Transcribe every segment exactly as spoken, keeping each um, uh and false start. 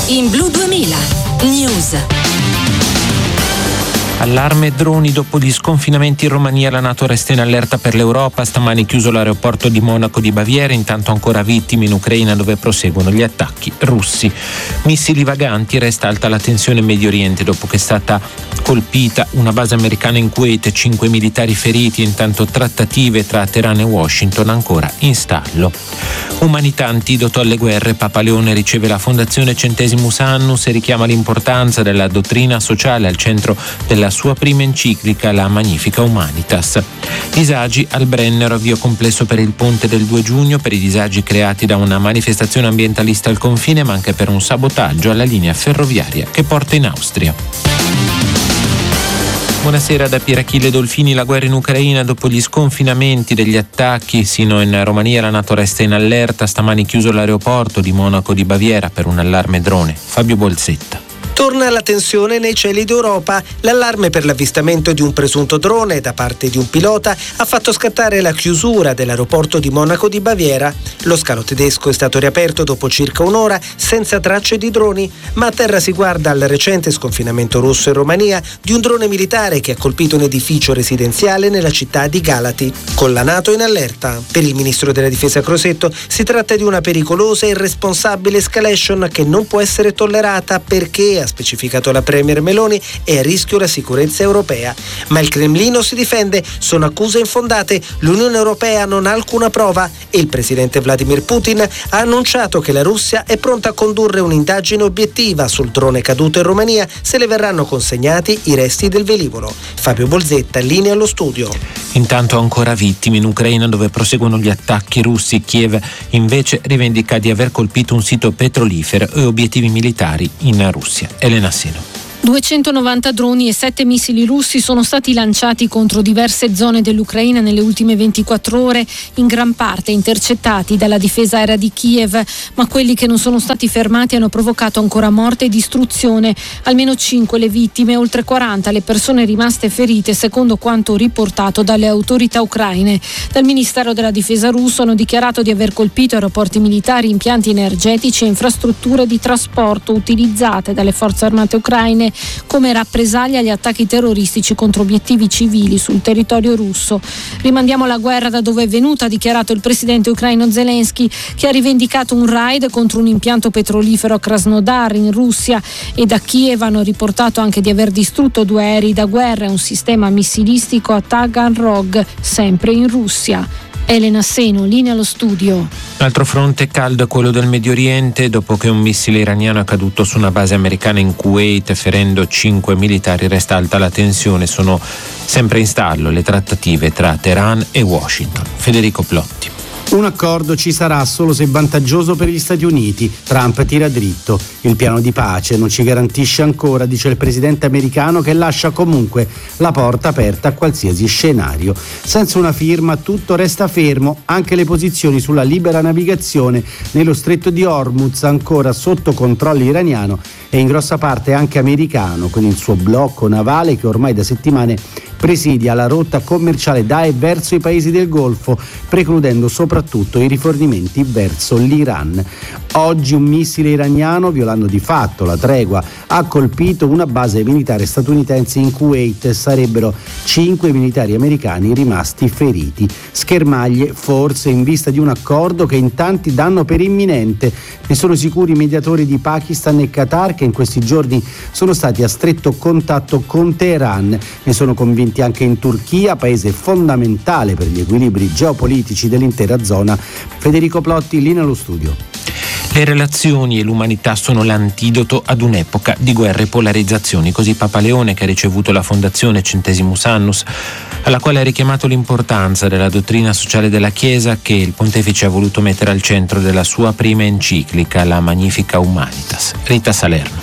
in Blu duemila News. Allarme droni dopo gli sconfinamenti in Romania. La NATO resta in allerta per l'Europa. Stamani chiuso l'aeroporto di Monaco di Baviera, intanto ancora vittime in Ucraina dove proseguono gli attacchi russi. Missili vaganti, resta alta la tensione in Medio Oriente dopo che è stata colpita una base americana in Kuwait, cinque militari feriti, intanto trattative tra Teheran e Washington ancora in stallo. Umanità, antidoto alle guerre. Papa Leone riceve la Fondazione Centesimus Annus e richiama l'importanza della dottrina sociale al centro della sua prima enciclica, la Magnifica Humanitas. Disagi al Brennero, avvio complesso per il ponte del due giugno per i disagi creati da una manifestazione ambientalista al confine, ma anche per un sabotaggio alla linea ferroviaria che porta in Austria. Buonasera da Pierachille Dolfini. La guerra in Ucraina dopo gli sconfinamenti degli attacchi sino in Romania. La NATO resta in allerta. Stamani chiuso l'aeroporto di Monaco di Baviera per un allarme drone. Fabio Bolzetta. Torna la tensione nei cieli d'Europa. L'allarme per l'avvistamento di un presunto drone da parte di un pilota ha fatto scattare la chiusura dell'aeroporto di Monaco di Baviera. Lo scalo tedesco è stato riaperto dopo circa un'ora senza tracce di droni, ma a terra si guarda al recente sconfinamento russo in Romania di un drone militare che ha colpito un edificio residenziale nella città di Galati, con la NATO in allerta. Per il ministro della difesa Crosetto si tratta di una pericolosa e irresponsabile escalation che non può essere tollerata perché, ha specificato la premier Meloni, è a rischio la sicurezza europea. Ma il Cremlino si difende, sono accuse infondate, l'Unione Europea non ha alcuna prova e il presidente Vladimir Putin ha annunciato che la Russia è pronta a condurre un'indagine obiettiva sul drone caduto in Romania se le verranno consegnati i resti del velivolo. Fabio Bolzetta, linea allo studio. Intanto ancora vittime in Ucraina dove proseguono gli attacchi russi. Kiev invece rivendica di aver colpito un sito petrolifero e obiettivi militari in Russia. Elena Seno. duecentonovanta droni e sette missili russi sono stati lanciati contro diverse zone dell'Ucraina nelle ultime ventiquattro ore, in gran parte intercettati dalla difesa aerea di Kiev, ma quelli che non sono stati fermati hanno provocato ancora morte e distruzione. Almeno cinque le vittime, oltre quaranta le persone rimaste ferite, secondo quanto riportato dalle autorità ucraine. Dal Ministero della Difesa russo hanno dichiarato di aver colpito aeroporti militari, impianti energetici e infrastrutture di trasporto utilizzate dalle forze armate ucraine come rappresaglia agli attacchi terroristici contro obiettivi civili sul territorio russo. Rimandiamo la guerra da dove è venuta, ha dichiarato il presidente ucraino Zelensky, che ha rivendicato un raid contro un impianto petrolifero a Krasnodar in Russia, e da Kiev hanno riportato anche di aver distrutto due aerei da guerra e un sistema missilistico a Taganrog, sempre in Russia. Elena Seno, linea allo studio. Altro fronte caldo è quello del Medio Oriente dopo che un missile iraniano è caduto su una base americana in Kuwait ferendo cinque militari. Resta alta la tensione, sono sempre in stallo le trattative tra Teheran e Washington. Federico Plotti. Un accordo ci sarà solo se vantaggioso per gli Stati Uniti. Trump tira dritto. Il piano di pace non ci garantisce ancora, dice il presidente americano, che lascia comunque la porta aperta a qualsiasi scenario. Senza una firma tutto resta fermo, anche le posizioni sulla libera navigazione nello stretto di Hormuz, ancora sotto controllo iraniano e in grossa parte anche americano, con il suo blocco navale che ormai da settimane presidia la rotta commerciale da e verso i paesi del Golfo, precludendo soprattutto i rifornimenti verso l'Iran. Oggi un missile iraniano, violando di fatto la tregua, ha colpito una base militare statunitense in Kuwait e sarebbero cinque militari americani rimasti feriti. Schermaglie forse in vista di un accordo che in tanti danno per imminente. Ne sono sicuri i mediatori di Pakistan e Qatar, che in questi giorni sono stati a stretto contatto con Teheran. Ne sono convinti anche in Turchia, paese fondamentale per gli equilibri geopolitici dell'intera zona. Federico Plotti, linea allo studio. Le relazioni e l'umanità sono l'antidoto ad un'epoca di guerre e polarizzazioni. Così Papa Leone, che ha ricevuto la Fondazione Centesimus Annus, alla quale ha richiamato l'importanza della dottrina sociale della Chiesa che il pontefice ha voluto mettere al centro della sua prima enciclica, la Magnifica Humanitas. Rita Salerno.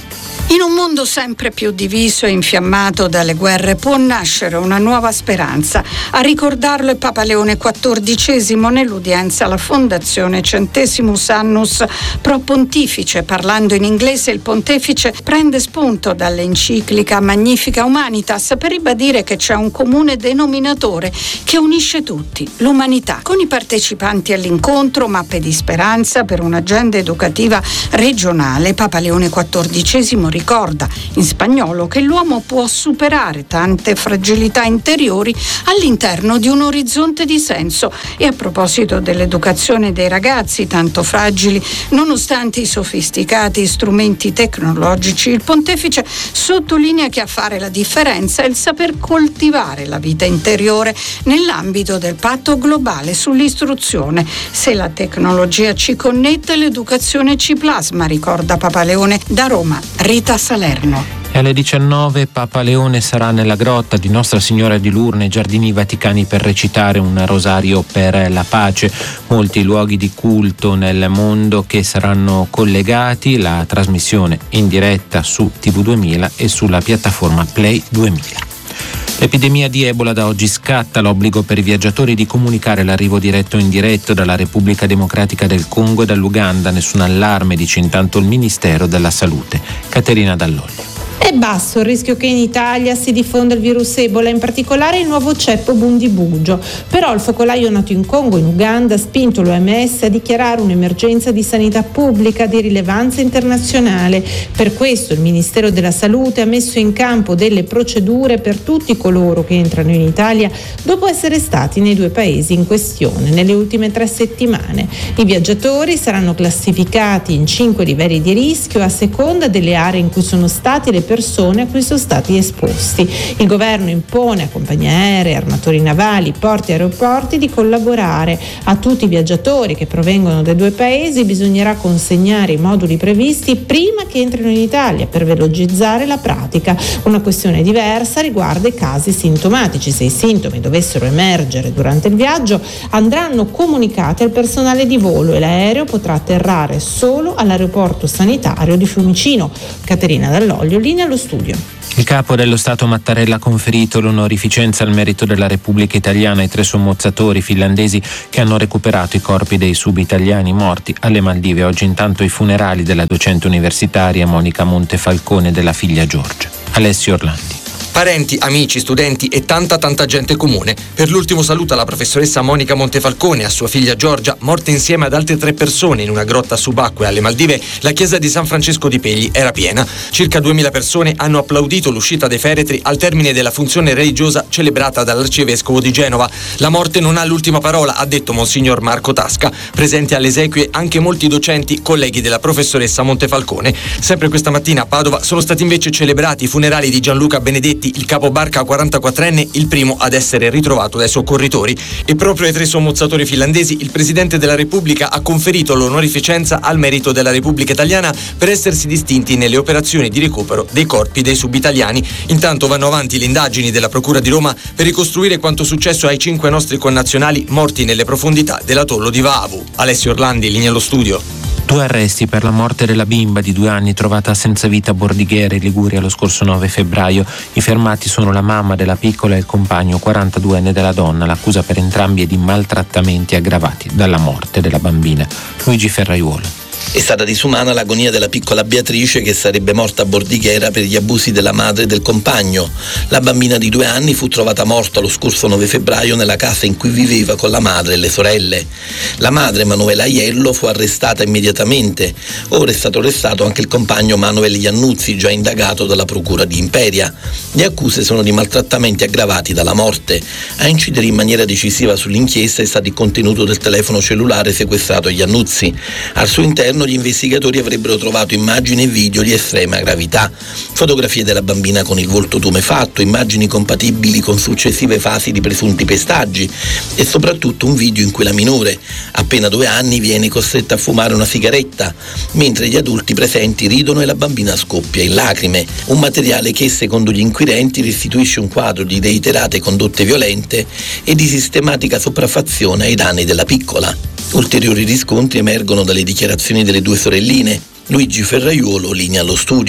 In un mondo sempre più diviso e infiammato dalle guerre può nascere una nuova speranza. A ricordarlo è Papa Leone quattordicesimo nell'udienza alla Fondazione Centesimus Annus Pro Pontifice. Parlando in inglese, il pontefice prende spunto dall'enciclica Magnifica Humanitas per ribadire che c'è un comune denominatore che unisce tutti, l'umanità. Con i partecipanti all'incontro, mappe di speranza per un'agenda educativa regionale, Papa Leone quattordicesimo ricorda in spagnolo che l'uomo può superare tante fragilità interiori all'interno di un orizzonte di senso. E a proposito dell'educazione dei ragazzi tanto fragili, nonostante i sofisticati strumenti tecnologici, il pontefice sottolinea che a fare la differenza è il saper coltivare la vita interiore nell'ambito del patto globale sull'istruzione. Se la tecnologia ci connette, l'educazione ci plasma, ricorda Papa Leone. Da Roma, Rita Salerno. E alle diciannove Papa Leone sarà nella grotta di Nostra Signora di Lourdes nei Giardini Vaticani per recitare un rosario per la pace. Molti luoghi di culto nel mondo che saranno collegati, la trasmissione in diretta su T V duemila e sulla piattaforma Play duemila. L'epidemia di Ebola da oggi scatta, l'obbligo per i viaggiatori di comunicare l'arrivo diretto o indiretto dalla Repubblica Democratica del Congo e dall'Uganda. Nessun allarme, dice intanto il Ministero della Salute. Caterina Dall'Oglio. È basso il rischio che in Italia si diffonda il virus Ebola, in particolare il nuovo ceppo Bundibugyo. Però il focolaio nato in Congo e in Uganda ha spinto l'O M S a dichiarare un'emergenza di sanità pubblica di rilevanza internazionale. Per questo il Ministero della Salute ha messo in campo delle procedure per tutti coloro che entrano in Italia dopo essere stati nei due paesi in questione nelle ultime tre settimane. I viaggiatori saranno classificati in cinque livelli di rischio a seconda delle aree in cui sono stati le persone a cui sono stati esposti. Il governo impone a compagnie aeree, armatori navali, porti e aeroporti di collaborare. A tutti i viaggiatori che provengono dai due paesi bisognerà consegnare i moduli previsti prima che entrino in Italia per velocizzare la pratica. Una questione diversa riguarda i casi sintomatici. Se i sintomi dovessero emergere durante il viaggio, andranno comunicati al personale di volo e l'aereo potrà atterrare solo all'aeroporto sanitario di Fiumicino. Caterina Dall'Oglio, linea allo studio. Il capo dello Stato Mattarella ha conferito l'onorificenza al merito della Repubblica Italiana ai tre sommozzatori finlandesi che hanno recuperato i corpi dei sub-italiani morti alle Maldive. Oggi intanto i funerali della docente universitaria Monica Montefalcone e della figlia Giorgia. Alessio Orlandi. Parenti, amici, studenti e tanta tanta gente comune. Per l'ultimo saluto alla professoressa Monica Montefalcone e a sua figlia Giorgia, morte insieme ad altre tre persone in una grotta subacquea alle Maldive, la chiesa di San Francesco di Pegli era piena. Circa duemila persone hanno applaudito l'uscita dei feretri al termine della funzione religiosa celebrata dall'arcivescovo di Genova. La morte non ha l'ultima parola, ha detto Monsignor Marco Tasca. Presenti alle esequie anche molti docenti, colleghi della professoressa Montefalcone. Sempre questa mattina a Padova sono stati invece celebrati i funerali di Gianluca Benedetti, il capobarca quarantaquattrenne, il primo ad essere ritrovato dai soccorritori. E proprio ai tre sommozzatori finlandesi il Presidente della Repubblica ha conferito l'onorificenza al merito della Repubblica Italiana per essersi distinti nelle operazioni di recupero dei corpi dei subitaliani. Intanto vanno avanti le indagini della Procura di Roma per ricostruire quanto successo ai cinque nostri connazionali morti nelle profondità dell'atollo di Vaavu. Alessio Orlandi, linea allo studio. Due arresti per la morte della bimba di due anni trovata senza vita a Bordighera, in Liguria, lo scorso nove febbraio. I fermati sono la mamma della piccola e il compagno quarantaduenne della donna. L'accusa per entrambi è di maltrattamenti aggravati dalla morte della bambina. Luigi Ferraiuolo. È stata disumana l'agonia della piccola Beatrice, che sarebbe morta a Bordighera per gli abusi della madre e del compagno. La bambina di due anni fu trovata morta lo scorso nove febbraio nella casa in cui viveva con la madre e le sorelle. La madre, Manuela Aiello, fu arrestata immediatamente. Ora è stato arrestato anche il compagno Manuel Iannuzzi, già indagato dalla procura di Imperia. Le accuse sono di maltrattamenti aggravati dalla morte. A incidere in maniera decisiva sull'inchiesta è stato il contenuto del telefono cellulare sequestrato a Iannuzzi. Al suo interno gli investigatori avrebbero trovato immagini e video di estrema gravità, fotografie della bambina con il volto tumefatto, immagini compatibili con successive fasi di presunti pestaggi e soprattutto un video in cui la minore, appena due anni, viene costretta a fumare una sigaretta, mentre gli adulti presenti ridono e la bambina scoppia in lacrime. Un materiale che, secondo gli inquirenti, restituisce un quadro di reiterate condotte violente e di sistematica sopraffazione ai danni della piccola. Ulteriori riscontri emergono dalle dichiarazioni delle due sorelline. Luigi Ferraiuolo, linea allo studio.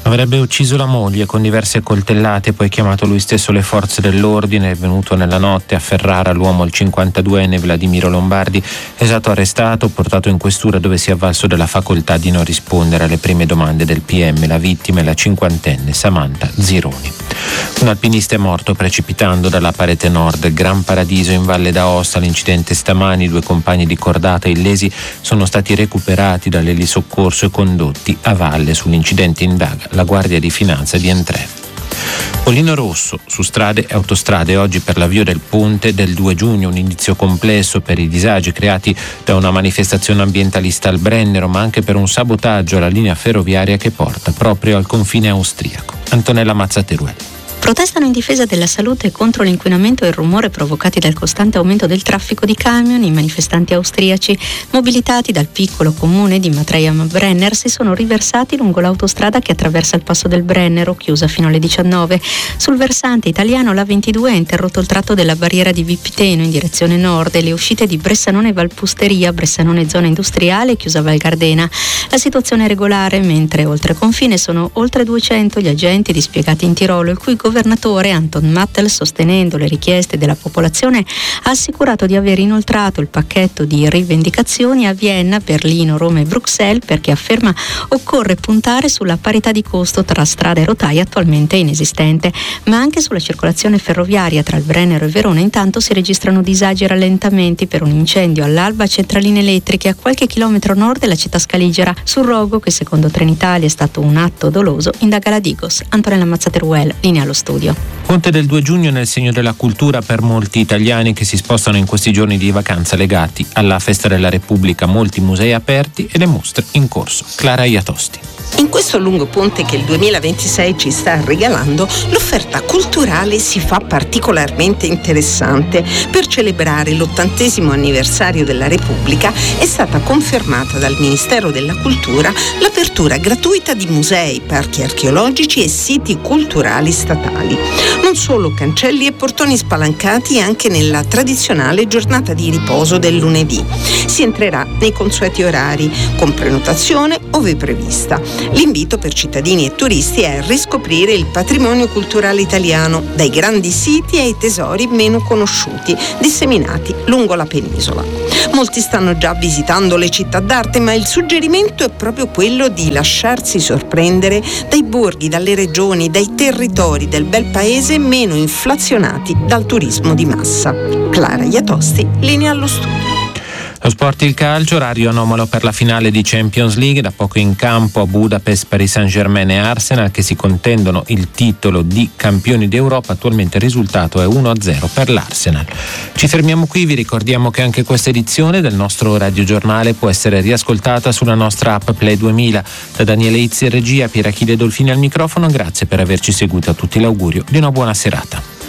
Avrebbe ucciso la moglie con diverse coltellate, poi chiamato lui stesso le forze dell'ordine. È venuto nella notte a Ferrara l'uomo, il cinquantaduenne Vladimiro Lombardi, è stato arrestato, portato in questura dove si è avvalso della facoltà di non rispondere alle prime domande del P M. La vittima è la cinquantenne Samantha Zironi. Un alpinista è morto precipitando dalla parete nord, Gran Paradiso in Valle d'Aosta. L'incidente stamani, due compagni di cordata illesi sono stati recuperati dall'elisoccorso e condotti a valle. Sull'incidente indaga la Guardia di Finanza di Entreve. Pollino rosso su strade e autostrade oggi per l'avvio del ponte del due giugno, un indizio complesso per i disagi creati da una manifestazione ambientalista al Brennero, ma anche per un sabotaggio alla linea ferroviaria che porta proprio al confine austriaco. Antonella Mazzateruel. Protestano in difesa della salute e contro l'inquinamento e il rumore provocati dal costante aumento del traffico di camion. I manifestanti austriaci, mobilitati dal piccolo comune di Matreia am Brenner, si sono riversati lungo l'autostrada che attraversa il passo del Brennero, chiusa fino alle diciannove. Sul versante italiano l'A ventidue ha interrotto il tratto della barriera di Vipiteno in direzione nord e le uscite di Bressanone Valpusteria, Bressanone zona industriale, chiusa Val Gardena. La situazione è regolare, mentre oltre confine sono oltre duecento gli agenti dispiegati in Tirolo, il cui governatore Anton Mattel, sostenendo le richieste della popolazione, ha assicurato di aver inoltrato il pacchetto di rivendicazioni a Vienna, Berlino, Roma e Bruxelles, perché afferma occorre puntare sulla parità di costo tra strada e rotaia, attualmente inesistente, ma anche sulla circolazione ferroviaria tra il Brennero e Verona. Intanto si registrano disagi e rallentamenti per un incendio all'Alba a centraline elettriche a qualche chilometro a nord della città scaligera. Sul rogo, che secondo Trenitalia è stato un atto doloso, indaga la Digos. Antonella Mazzateruel, linea allo studio. Ponte del due giugno nel segno della cultura per molti italiani che si spostano in questi giorni di vacanza legati alla Festa della Repubblica. Molti musei aperti e le mostre in corso. Clara Iatosti. In questo lungo ponte che il duemilaventisei ci sta regalando, l'offerta culturale si fa particolarmente interessante. Per celebrare l'ottantesimo anniversario della Repubblica è stata confermata dal Ministero della Cultura l'apertura gratuita di musei, parchi archeologici e siti culturali statali. Non solo cancelli e portoni spalancati anche nella tradizionale giornata di riposo del lunedì. Si entrerà nei consueti orari, con prenotazione ove prevista. L'invito per cittadini e turisti è riscoprire il patrimonio culturale italiano, dai grandi siti ai tesori meno conosciuti, disseminati lungo la penisola. Molti stanno già visitando le città d'arte, ma il suggerimento è proprio quello di lasciarsi sorprendere dai borghi, dalle regioni, dai territori del bel paese meno inflazionati dal turismo di massa. Clara Iatosti, linea allo studio. Lo sport, il calcio, orario anomalo per la finale di Champions League, da poco in campo a Budapest Paris Saint-Germain e Arsenal che si contendono il titolo di campioni d'Europa. Attualmente il risultato è uno a zero per l'Arsenal. Ci fermiamo qui, vi ricordiamo che anche questa edizione del nostro radiogiornale può essere riascoltata sulla nostra app Play duemila. Da Daniele Izzi in regia, Pierachille Dolfini al microfono, grazie per averci seguito, a tutti l'augurio di una buona serata.